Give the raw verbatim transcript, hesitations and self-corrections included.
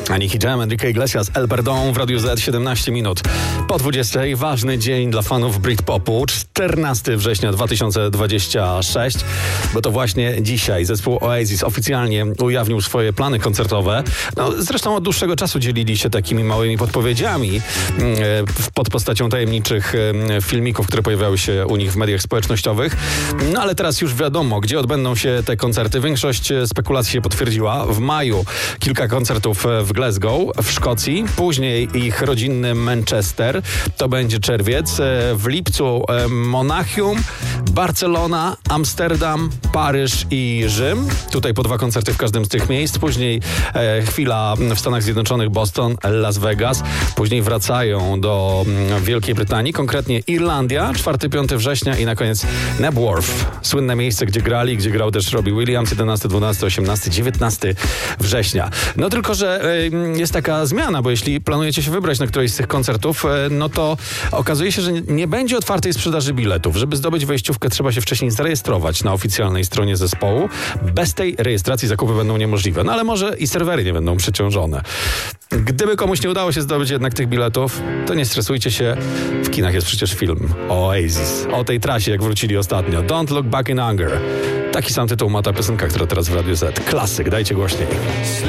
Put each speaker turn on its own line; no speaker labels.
Nicky Jam, Enrique Iglesias, El Perdón w Radiu Z, siedemnaście minut po dwudziestej. Ważny dzień dla fanów Britpopu, czternastego września dwa tysiące dwudziestego szóstego, bo to właśnie dzisiaj zespół Oasis oficjalnie ujawnił swoje plany koncertowe. No, zresztą od dłuższego czasu dzielili się takimi małymi podpowiedziami pod postacią tajemniczych filmików, które pojawiały się u nich w mediach społecznościowych. No ale teraz już wiadomo, gdzie odbędą się te koncerty. Większość spekulacji się potwierdziła. W maju kilka koncertów w Glasgow w Szkocji, później ich rodzinny Manchester, to będzie czerwiec, w lipcu Monachium, Barcelona, Amsterdam, Paryż i Rzym. Tutaj po dwa koncerty w każdym z tych miejsc. Później e, chwila w Stanach Zjednoczonych, Boston, Las Vegas. Później wracają do mm, Wielkiej Brytanii, konkretnie Irlandia, czwartego piątego września i na koniec Knebworth. Słynne miejsce, gdzie grali, gdzie grał też Robbie Williams, jedenastego, dwunastego, osiemnastego, dziewiętnastego września. No tylko, że e, jest taka zmiana, bo jeśli planujecie się wybrać na któryś z tych koncertów, e, no to okazuje się, że nie będzie otwartej sprzedaży biletów. Żeby zdobyć wejściówkę, trzeba się wcześniej zarejestrować na oficjalnej stronie zespołu. Bez tej rejestracji zakupy będą niemożliwe. No ale może i serwery nie będą przeciążone. Gdyby komuś nie udało się zdobyć jednak tych biletów, to nie stresujcie się. W kinach jest przecież film o Oasis. O tej trasie, jak wrócili ostatnio. Don't Look Back in Anger. Taki sam tytuł ma ta piosenka, która teraz w Radiu Z. Klasyk, dajcie głośniej.